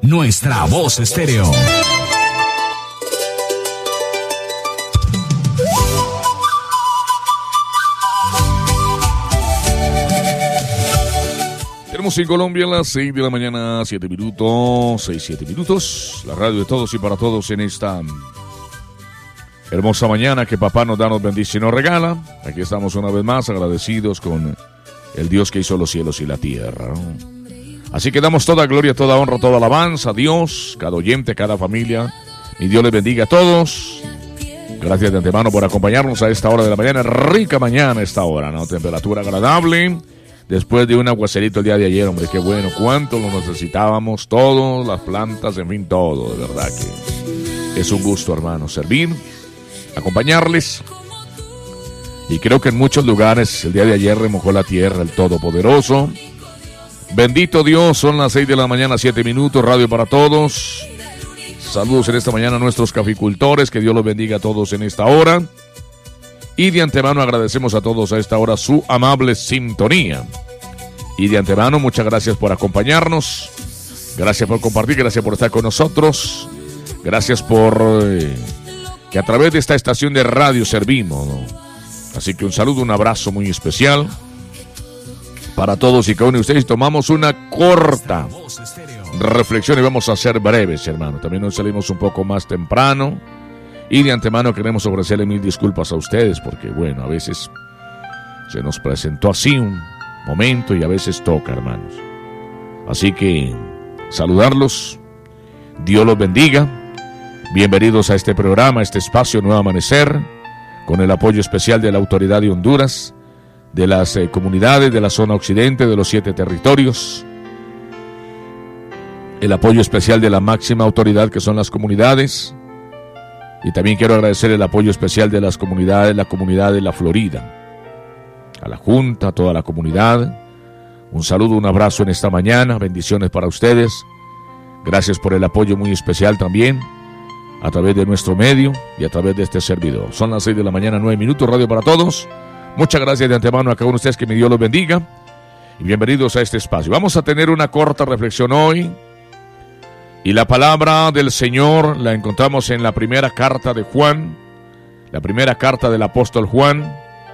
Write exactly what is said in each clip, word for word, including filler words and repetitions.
nuestra voz estéreo. Tenemos en Colombia las seis de la mañana, siete minutos, seis, siete minutos. La radio de todos y para todos en esta hermosa mañana que papá nos da, nos bendice y nos regala. Aquí estamos una vez más agradecidos con el Dios que hizo los cielos y la tierra, ¿no? Así que damos toda gloria, toda honra, toda alabanza a Dios, cada oyente, cada familia. Y Dios les bendiga a todos. Gracias de antemano por acompañarnos a esta hora de la mañana. Rica mañana a esta hora, ¿no? Temperatura agradable. Después de un aguacerito el día de ayer, hombre, qué bueno. Cuánto lo necesitábamos, todos, las plantas, en fin, todo. De verdad que es un gusto, hermano, servir, acompañarles. Y creo que en muchos lugares el día de ayer remojó la tierra el Todopoderoso. Bendito Dios, son las seis de la mañana, siete minutos, radio para todos. Saludos en esta mañana a nuestros caficultores, que Dios los bendiga a todos en esta hora. Y de antemano agradecemos a todos a esta hora su amable sintonía. Y de antemano muchas gracias por acompañarnos, gracias por compartir, gracias por estar con nosotros, gracias por eh, que a través de esta estación de radio servimos, ¿no? Así que un saludo, un abrazo muy especial para todos y cada uno de ustedes. Tomamos una corta reflexión y vamos a ser breves, hermano. También nos salimos un poco más temprano y de antemano queremos ofrecerle mil disculpas a ustedes porque, bueno, a veces se nos presentó así un momento y a veces toca, hermanos. Así que saludarlos, Dios los bendiga. Bienvenidos a este programa, a este espacio Nuevo Amanecer, con el apoyo especial de la Autoridad de Honduras, de las eh, comunidades de la zona occidente, de los siete territorios, el apoyo especial de la máxima autoridad que son las comunidades, y también quiero agradecer el apoyo especial de las comunidades, la comunidad de la Florida, a la Junta, a toda la comunidad. Un saludo, un abrazo en esta mañana, bendiciones para ustedes, gracias por el apoyo muy especial también, a través de nuestro medio y a través de este servidor. Son las seis de la mañana, nueve minutos, radio para todos. Muchas gracias de antemano a cada uno de ustedes, que mi Dios los bendiga y bienvenidos a este espacio. Vamos a tener una corta reflexión hoy y la palabra del Señor la encontramos en la primera carta de Juan, la primera carta del apóstol Juan,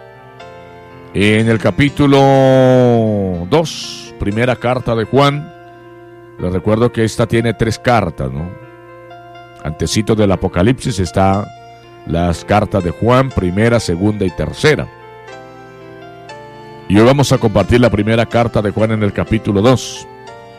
en el capítulo dos, primera carta de Juan. Les recuerdo que esta tiene tres cartas, ¿no? Antecito del Apocalipsis está las cartas de Juan, primera, segunda y tercera. Y hoy vamos a compartir la primera carta de Juan en el capítulo dos.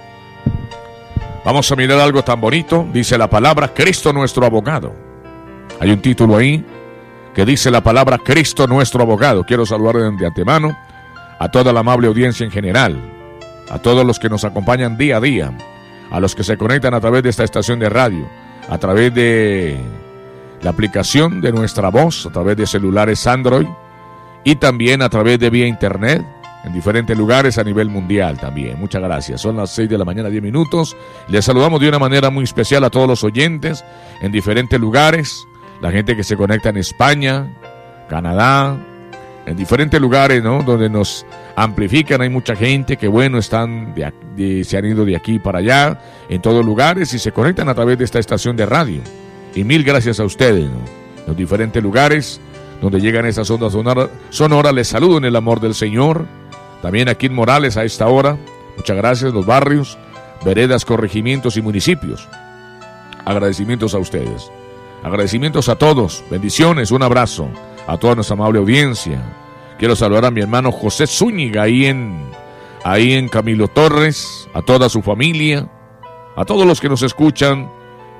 Vamos a mirar algo tan bonito. Dice la palabra Cristo nuestro abogado. Hay un título ahí que dice la palabra Cristo nuestro abogado. Quiero saludar de antemano a toda la amable audiencia en general, a todos los que nos acompañan día a día, a los que se conectan a través de esta estación de radio, a través de la aplicación de Nuestra Voz, a través de celulares Android y también a través de vía internet en diferentes lugares a nivel mundial también. Muchas gracias. Son las seis de la mañana, diez minutos. Les saludamos de una manera muy especial a todos los oyentes en diferentes lugares, la gente que se conecta en España, Canadá, en diferentes lugares, ¿no?, donde nos amplifican. Hay mucha gente que, bueno, están de, de, se han ido de aquí para allá, en todos lugares, y se conectan a través de esta estación de radio. Y mil gracias a ustedes, ¿no?, en los diferentes lugares donde llegan esas ondas sonoras. Sonora, les saludo en el amor del Señor. También aquí en Morales a esta hora. Muchas gracias, los barrios, veredas, corregimientos y municipios. Agradecimientos a ustedes. Agradecimientos a todos. Bendiciones, un abrazo a toda nuestra amable audiencia. Quiero saludar a mi hermano José Zúñiga ahí en, ahí en Camilo Torres, a toda su familia, a todos los que nos escuchan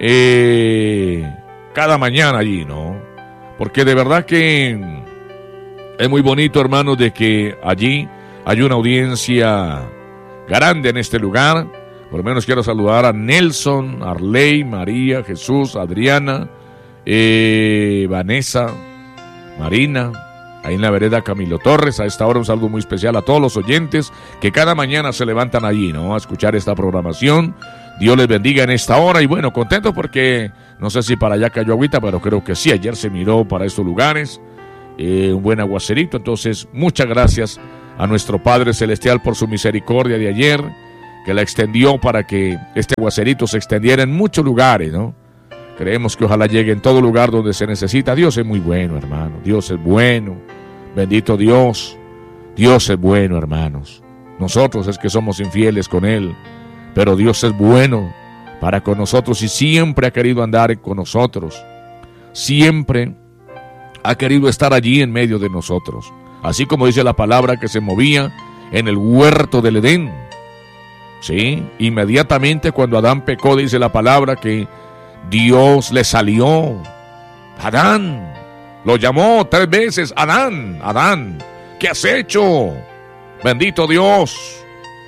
eh, cada mañana allí, ¿no? Porque de verdad que es muy bonito, hermanos, de que allí hay una audiencia grande en este lugar. Por lo menos quiero saludar a Nelson, Arley, María, Jesús, Adriana, eh, Vanessa, Marina, ahí en la vereda Camilo Torres. A esta hora un saludo muy especial a todos los oyentes que cada mañana se levantan allí, ¿no?, a escuchar esta programación. Dios les bendiga en esta hora y bueno, contento porque no sé si para allá cayó agüita, pero creo que sí, ayer se miró para estos lugares, eh, un buen aguacerito. Entonces, muchas gracias a nuestro Padre Celestial por su misericordia de ayer, que la extendió para que este aguacerito se extendiera en muchos lugares, ¿no? Creemos que ojalá llegue en todo lugar donde se necesita. Dios es muy bueno, hermano. Dios es bueno. Bendito Dios. Dios es bueno, hermanos. Nosotros es que somos infieles con Él, pero Dios es bueno para con nosotros y siempre ha querido andar con nosotros. Siempre ha querido estar allí en medio de nosotros. Así como dice la palabra que se movía en el huerto del Edén. Sí, inmediatamente cuando Adán pecó, dice la palabra que Dios le salió. Adán, lo llamó tres veces. Adán, Adán, ¿qué has hecho? Bendito Dios.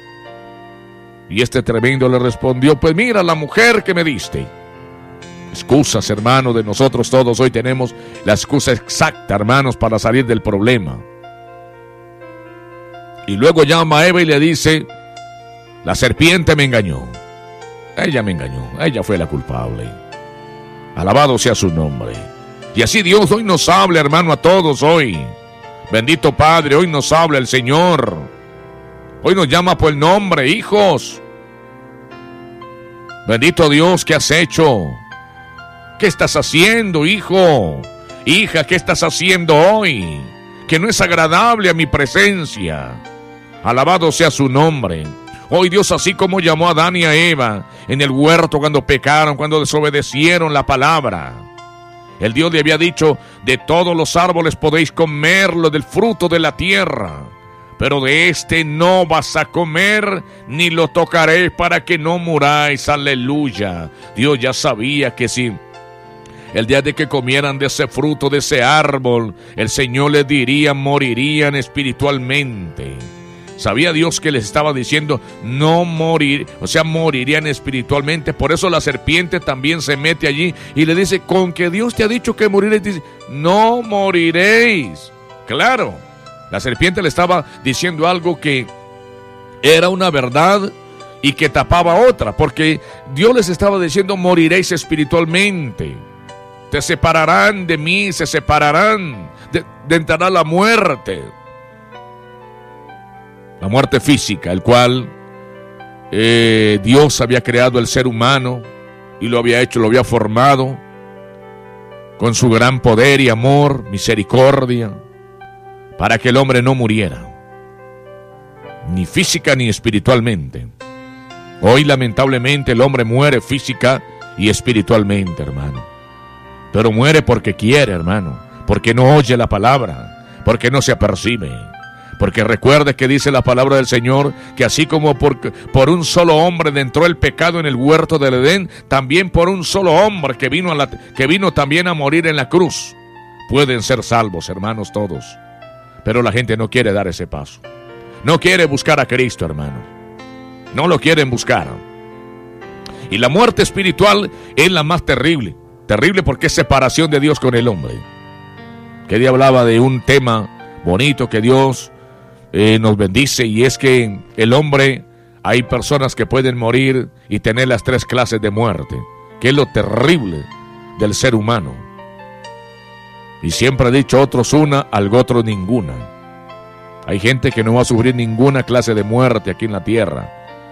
Y este tremendo le respondió, pues mira la mujer que me diste. Excusas, hermanos, de nosotros todos hoy tenemos la excusa exacta, hermanos, para salir del problema. Y luego llama a Eva y le dice, la serpiente me engañó. Ella me engañó, ella fue la culpable. Alabado sea su nombre. Y así Dios hoy nos habla, hermano, a todos hoy. Bendito Padre, hoy nos habla el Señor. Hoy nos llama por el nombre, hijos. Bendito Dios, ¿qué has hecho? ¿Qué estás haciendo, hijo? Hija, ¿qué estás haciendo hoy? Que no es agradable a mi presencia. Alabado sea su nombre. Hoy Dios, así como llamó a Adán y a Eva en el huerto cuando pecaron, cuando desobedecieron la palabra. El Dios le había dicho, de todos los árboles podéis comerlo, del fruto de la tierra, pero de este no vas a comer, ni lo tocaréis para que no muráis. Aleluya. Dios ya sabía que si el día de que comieran de ese fruto, de ese árbol, el Señor les diría, morirían espiritualmente. Sabía Dios que les estaba diciendo no morir, o sea, morirían espiritualmente. Por eso la serpiente también se mete allí y le dice, con que Dios te ha dicho que moriréis, dice, no moriréis. Claro, la serpiente le estaba diciendo algo que era una verdad y que tapaba otra, porque Dios les estaba diciendo moriréis espiritualmente. Te separarán de mí, se separarán, de, de entrará la muerte. La muerte física, el cual eh, Dios había creado el ser humano y lo había hecho, lo había formado con su gran poder y amor, misericordia, para que el hombre no muriera, ni física ni espiritualmente. Hoy lamentablemente el hombre muere física y espiritualmente, hermano, pero muere porque quiere, hermano, porque no oye la palabra, porque no se apercibe. Porque recuerde que dice la palabra del Señor, que así como por, por un solo hombre entró el pecado en el huerto del Edén, también por un solo hombre que vino, a la, que vino también a morir en la cruz, pueden ser salvos, hermanos, todos. Pero la gente no quiere dar ese paso. No quiere buscar a Cristo, hermanos. No lo quieren buscar. Y la muerte espiritual es la más terrible. Terrible porque es separación de Dios con el hombre. Que día hablaba de un tema bonito que Dios Eh, nos bendice, y es que el hombre, hay personas que pueden morir y tener las tres clases de muerte, que es lo terrible del ser humano. Y siempre he dicho, otros una, algo otro ninguna. Hay gente que no va a sufrir ninguna clase de muerte aquí en la tierra.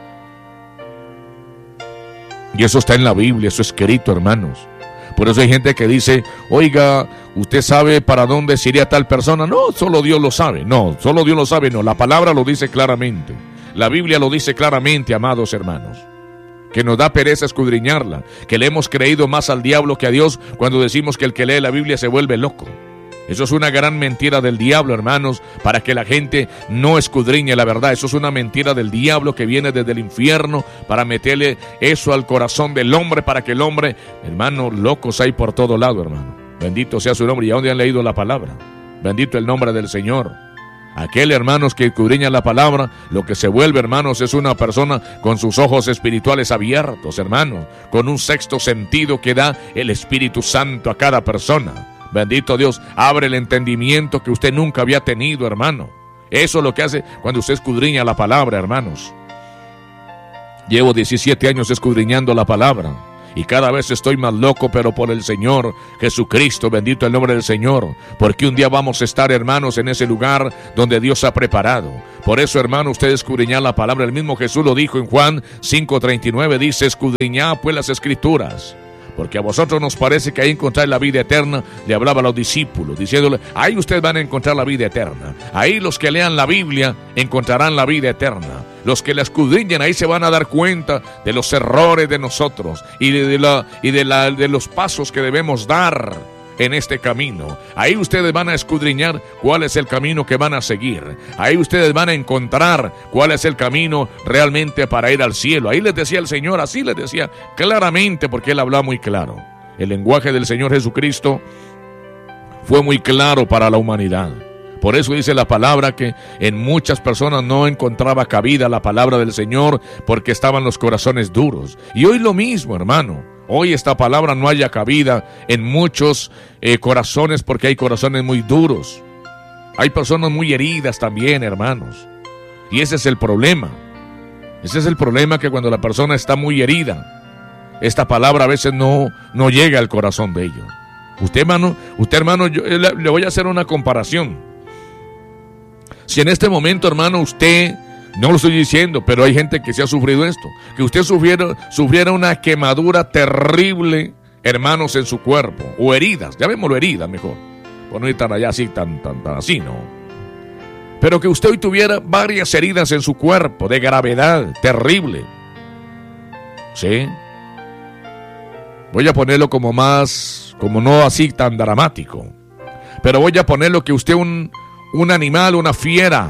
Y eso está en la Biblia, eso es escrito, hermanos. Por eso hay gente que dice, oiga, ¿usted sabe para dónde se iría tal persona? No, solo Dios lo sabe. No, solo Dios lo sabe. No, la palabra lo dice claramente. La Biblia lo dice claramente, amados hermanos. Que nos da pereza escudriñarla. Que le hemos creído más al diablo que a Dios cuando decimos que el que lee la Biblia se vuelve loco. Eso es una gran mentira del diablo, hermanos, para que la gente no escudriñe la verdad. Eso es una mentira del diablo que viene desde el infierno para meterle eso al corazón del hombre, para que el hombre, hermano, locos hay por todo lado, hermano. Bendito sea su nombre. ¿Y a dónde han leído la palabra? Bendito el nombre del Señor. Aquel, hermanos, que escudriña la palabra, lo que se vuelve, hermanos, es una persona con sus ojos espirituales abiertos, hermanos, con un sexto sentido que da el Espíritu Santo a cada persona. Bendito Dios, abre el entendimiento que usted nunca había tenido, hermano. Eso es lo que hace cuando usted escudriña la palabra, hermanos. Llevo diecisiete años escudriñando la palabra Y cada vez estoy más loco, pero por el Señor Jesucristo, bendito el nombre del Señor, porque un día vamos a estar, hermanos, en ese lugar donde Dios ha preparado. Por eso, hermano, usted escudriñad la palabra. El mismo Jesús lo dijo en Juan cinco treinta y nueve, dice: escudriñad pues las Escrituras, porque a vosotros nos parece que ahí encontráis la vida eterna. Le hablaba a los discípulos, diciéndole: ahí ustedes van a encontrar la vida eterna. Ahí los que lean la Biblia encontrarán la vida eterna. Los que la escudriñan, ahí se van a dar cuenta de los errores de nosotros y de, de, la, y de, la, de los pasos que debemos dar en este camino. Ahí ustedes van a escudriñar cuál es el camino que van a seguir. Ahí ustedes van a encontrar cuál es el camino realmente para ir al cielo. Ahí les decía el Señor, así les decía claramente, porque Él hablaba muy claro. El lenguaje del Señor Jesucristo fue muy claro para la humanidad. Por eso dice la palabra que en muchas personas no encontraba cabida la palabra del Señor, porque estaban los corazones duros. Y hoy lo mismo, hermano. Hoy esta palabra no haya cabida en muchos eh, corazones, porque hay corazones muy duros. Hay personas muy heridas también, hermanos. Y ese es el problema. Ese es el problema, que cuando la persona está muy herida, esta palabra a veces no, no llega al corazón de ellos. Usted, hermano, usted, hermano, yo le, le voy a hacer una comparación. Si en este momento, hermano, usted, no lo estoy diciendo, pero hay gente que se ha sufrido esto, que usted sufriera, sufriera una quemadura terrible, hermanos, en su cuerpo, o heridas, llamémoslo heridas mejor, por no ir tan allá así, tan, tan, tan así, ¿no? Pero que usted hoy tuviera varias heridas en su cuerpo, de gravedad, terrible, ¿sí? Voy a ponerlo como más, como no así tan dramático, pero voy a ponerlo que usted un... un animal, una fiera,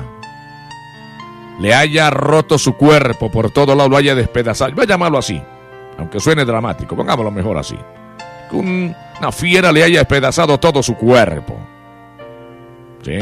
le haya roto su cuerpo por todo lado, lo haya despedazado. Voy a llamarlo así, aunque suene dramático, pongámoslo mejor así. Que un, una fiera le haya despedazado todo su cuerpo, ¿sí?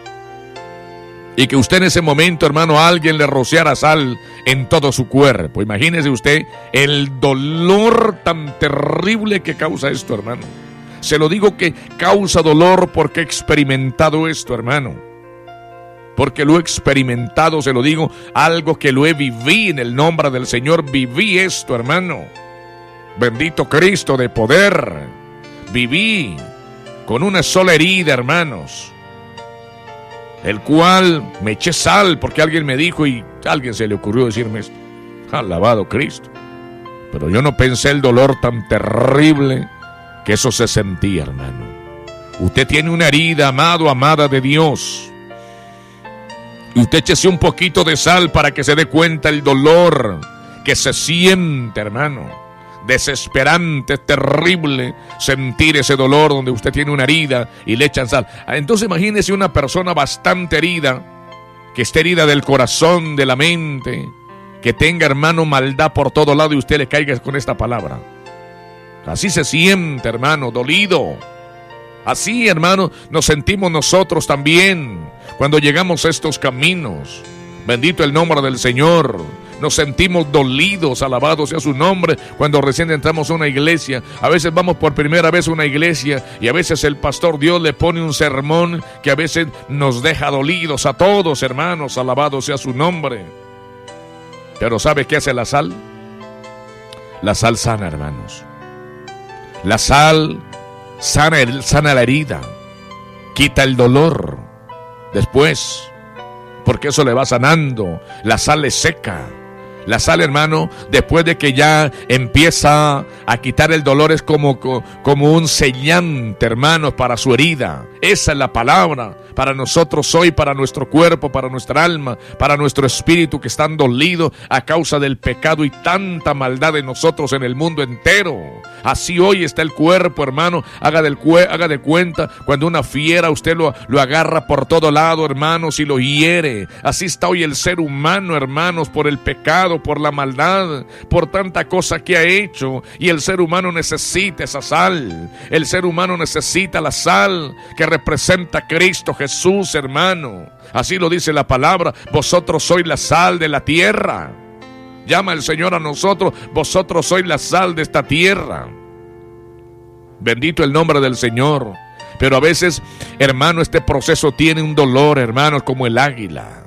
Y que usted en ese momento, hermano, a alguien le rociara sal en todo su cuerpo. Imagínese usted el dolor tan terrible que causa esto, hermano. Se lo digo que causa dolor porque he experimentado esto, hermano. Porque lo he experimentado, se lo digo, algo que lo he vivido en el nombre del Señor. Viví esto, hermano. Bendito Cristo de poder. Viví con una sola herida, hermanos, el cual me eché sal porque alguien me dijo, y a alguien se le ocurrió decirme esto. Alabado Cristo. Pero yo no pensé el dolor tan terrible que eso se sentía, hermano. Usted tiene una herida, amado, amada de Dios, y usted échese un poquito de sal para que se dé cuenta el dolor que se siente, hermano. Desesperante, terrible sentir ese dolor donde usted tiene una herida y le echan sal. Entonces imagínese una persona bastante herida, que esté herida del corazón, de la mente, que tenga, hermano, maldad por todo lado, y usted le caiga con esta palabra. Así se siente, hermano, dolido. Así, hermano, nos sentimos nosotros también cuando llegamos a estos caminos. Bendito el nombre del Señor. Nos sentimos dolidos, alabado sea su nombre, cuando recién entramos a una iglesia. A veces vamos por primera vez a una iglesia y a veces el pastor Dios le pone un sermón que a veces nos deja dolidos a todos, hermanos, alabado sea su nombre. Pero ¿sabe qué hace la sal? La sal sana, hermanos. La sal sana, sana la herida, quita el dolor después, porque eso le va sanando. La sal le seca. La sal, hermano, después de que ya empieza a quitar el dolor, es como, como un sellante, hermanos, para su herida. Esa es la palabra para nosotros hoy, para nuestro cuerpo, para nuestra alma, para nuestro espíritu, que están dolidos a causa del pecado y tanta maldad de nosotros en el mundo entero. Así hoy está el cuerpo, hermano. Haga, del cue haga de cuenta cuando una fiera usted lo, lo agarra por todo lado, hermanos, y lo hiere. Así está hoy el ser humano, hermanos, por el pecado, por la maldad, por tanta cosa que ha hecho. Y el ser humano necesita esa sal. El ser humano necesita la sal que representa a Cristo Jesús, hermano. Así lo dice la palabra. Vosotros sois la sal de la tierra. Llama el Señor a nosotros: vosotros sois la sal de esta tierra. Bendito el nombre del Señor. Pero a veces, hermano, este proceso tiene un dolor, hermanos, como el águila.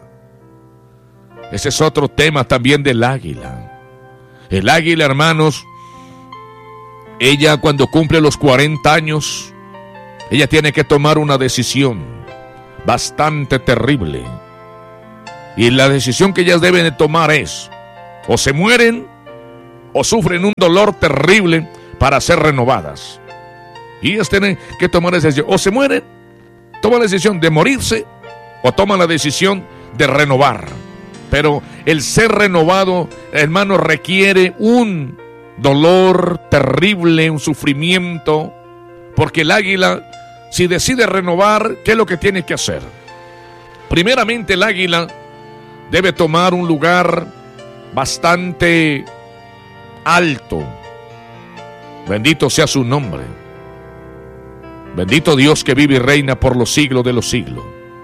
Ese es otro tema también del águila. El águila, hermanos, ella cuando cumple los cuarenta años, ella tiene que tomar una decisión bastante terrible. Y la decisión que ellas deben de tomar es, o se mueren, o sufren un dolor terrible para ser renovadas. Y ellas tienen que tomar esa decisión, o se mueren, toman la decisión de morirse, o toman la decisión de renovar. Pero el ser renovado, hermano, requiere un dolor terrible, un sufrimiento, porque el águila, si decide renovar, ¿qué es lo que tiene que hacer? Primeramente, el águila debe tomar un lugar bastante alto. Bendito sea su nombre. Bendito Dios que vive y reina por los siglos de los siglos.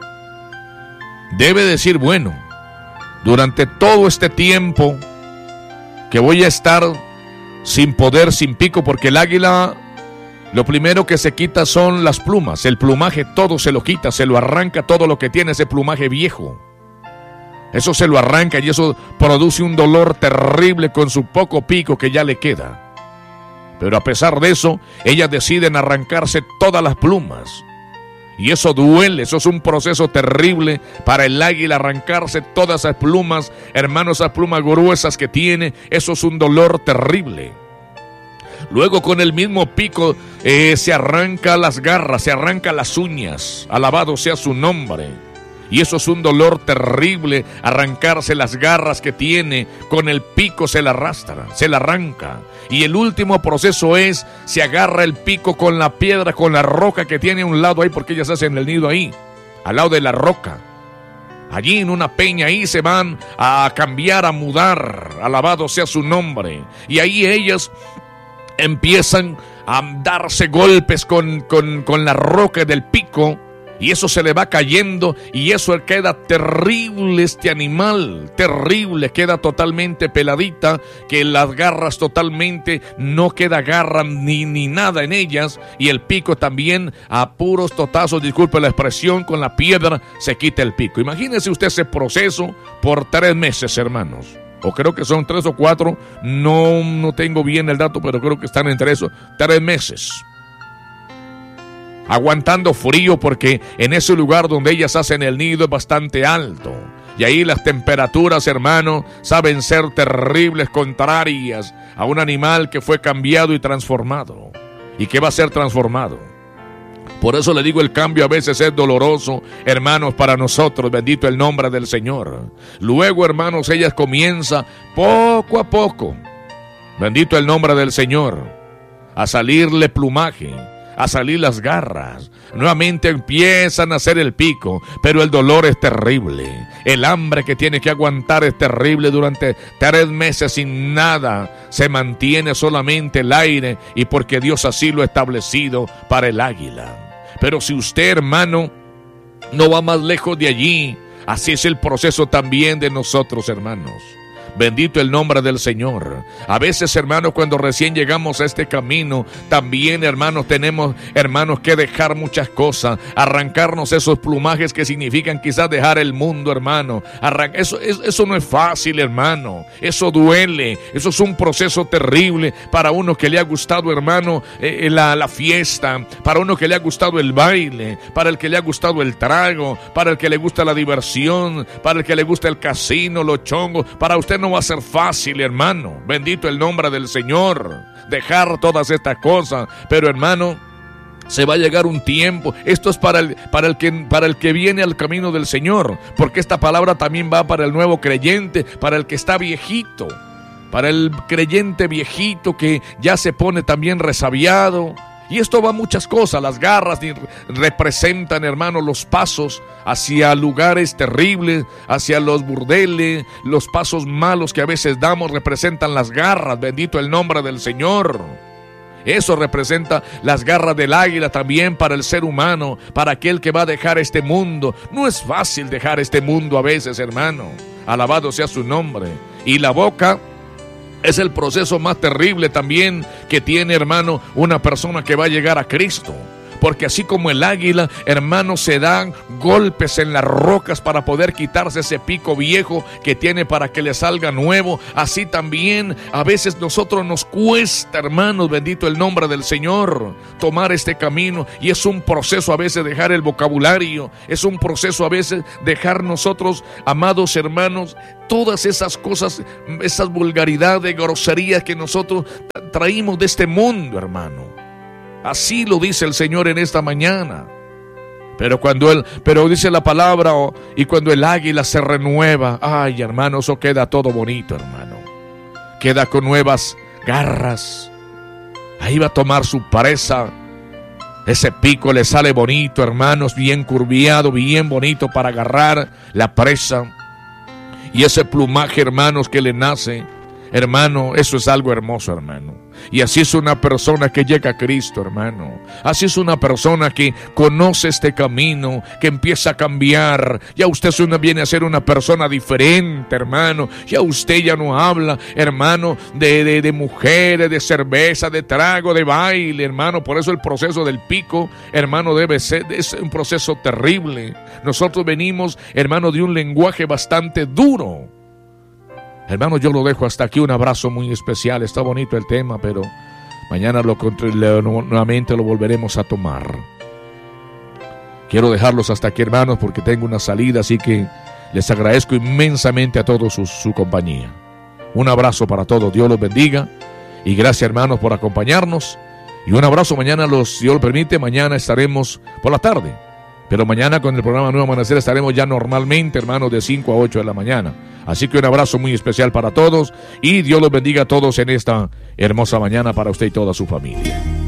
Debe decir, bueno, durante todo este tiempo que voy a estar sin poder, sin pico, porque el águila, lo primero que se quita son las plumas. El plumaje todo se lo quita, se lo arranca, todo lo que tiene ese plumaje viejo. Eso se lo arranca y eso produce un dolor terrible con su poco pico que ya le queda. Pero a pesar de eso, ellas deciden arrancarse todas las plumas. Y eso duele, eso es un proceso terrible para el águila, arrancarse todas esas plumas, hermanos, esas plumas gruesas que tiene, eso es un dolor terrible. Luego con el mismo pico eh, se arranca las garras, se arranca las uñas, alabado sea su nombre. Y eso es un dolor terrible, arrancarse las garras que tiene, con el pico se la arrastra, se la arranca. Y el último proceso es, se agarra el pico con la piedra, con la roca que tiene a un lado ahí, porque ellas hacen el nido ahí, al lado de la roca. Allí en una peña, ahí se van a cambiar, a mudar, alabado sea su nombre. Y ahí ellas empiezan a darse golpes con, con, con la roca del pico, y eso se le va cayendo, y eso queda terrible, este animal, terrible, queda totalmente peladita, que las garras totalmente no queda garra ni, ni nada en ellas, y el pico también a puros totazos, disculpe la expresión, con la piedra se quita el pico. Imagínese usted ese proceso por tres meses, hermanos, o creo que son tres o cuatro, no, no tengo bien el dato, pero creo que están entre esos, tres meses. Aguantando frío, porque en ese lugar donde ellas hacen el nido es bastante alto. Y ahí las temperaturas, hermano, saben ser terribles, contrarias a un animal que fue cambiado y transformado. ¿Y que va a ser transformado? Por eso le digo, el cambio a veces es doloroso, hermanos, para nosotros, bendito el nombre del Señor. Luego, hermanos, ellas comienzan poco a poco, bendito el nombre del Señor, a salirle plumaje, a salir las garras, nuevamente empiezan a hacer el pico, pero el dolor es terrible, el hambre que tiene que aguantar es terrible. Durante tres meses sin nada, se mantiene solamente el aire, y porque Dios así lo ha establecido para el águila. Pero si usted, hermano, no va más lejos de allí, así es el proceso también de nosotros, hermanos. Bendito el nombre del Señor. A veces, hermanos, cuando recién llegamos a este camino, también, hermanos, tenemos, hermanos, que dejar muchas cosas, arrancarnos esos plumajes que significan quizás dejar el mundo, hermano. Arran- eso, eso, eso no es fácil, hermano. Eso duele. Eso es un proceso terrible para uno que le ha gustado, hermano, eh, la, la fiesta, para uno que le ha gustado el baile, para el que le ha gustado el trago, para el que le gusta la diversión, para el que le gusta el casino, los chongos. Para usted no va a ser fácil, hermano. Bendito el nombre del Señor, dejar todas estas cosas. Pero, hermano, se va a llegar un tiempo. Esto es para el, para el que, para el que viene al camino del Señor, porque esta palabra también va para el nuevo creyente, para el que está viejito, para el creyente viejito que ya se pone también resabiado. Y esto va a muchas cosas. Las garras representan, hermanos, los pasos hacia lugares terribles, hacia los burdeles, los pasos malos que a veces damos representan las garras. Bendito el nombre del Señor. Eso representa las garras del águila también para el ser humano, para aquel que va a dejar este mundo. No es fácil dejar este mundo a veces, hermano. Alabado sea su nombre. Y la boca es el proceso más terrible también que tiene, hermano, una persona que va a llegar a Cristo. porque así como el águila, hermano, se dan golpes en las rocas para poder quitarse ese pico viejo que tiene para que le salga nuevo, así también a veces nosotros nos cuesta, hermanos, bendito el nombre del Señor, tomar este camino, y es un proceso a veces dejar el vocabulario, es un proceso a veces dejar nosotros, amados hermanos, todas esas cosas, esas vulgaridades, groserías que nosotros traímos de este mundo, hermano. Así lo dice el Señor en esta mañana. Pero cuando él, pero dice la palabra, oh, y cuando el águila se renueva, ay, hermano, eso queda todo bonito, hermano. Queda con nuevas garras. Ahí va a tomar su presa. Ese pico le sale bonito, hermanos, bien curviado, bien bonito para agarrar la presa. Y ese plumaje, hermanos, que le nace, hermano, eso es algo hermoso, hermano. Y así es una persona que llega a Cristo, hermano. Así es una persona que conoce este camino, que empieza a cambiar. Ya usted viene a ser una persona diferente, hermano. Ya usted ya no habla, hermano, de, de, de mujeres, de cerveza, de trago, de baile, hermano. Por eso el proceso del pico, hermano, debe ser, es un proceso terrible. Nosotros venimos, hermano, de un lenguaje bastante duro. Hermano, yo lo dejo hasta aquí. Un abrazo muy especial. Está bonito el tema, pero mañana lo, nuevamente lo volveremos a tomar. Quiero dejarlos hasta aquí, hermanos, porque tengo una salida, así que les agradezco inmensamente a todos su, su compañía. Un abrazo para todos. Dios los bendiga. Y gracias, hermanos, por acompañarnos. Y un abrazo. Mañana, los, si Dios lo permite, mañana estaremos por la tarde. Pero mañana con el programa Nuevo Amanecer estaremos ya normalmente, hermanos, de cinco a ocho de la mañana. Así que un abrazo muy especial para todos y Dios los bendiga a todos en esta hermosa mañana para usted y toda su familia.